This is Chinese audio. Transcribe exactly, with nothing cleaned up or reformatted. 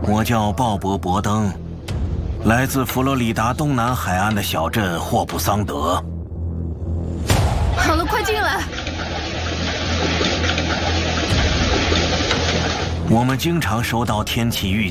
我叫鲍勃·伯登，来自佛罗里达东南海岸的小镇霍普桑德。 好了，快进来！ 我们经常收到天气预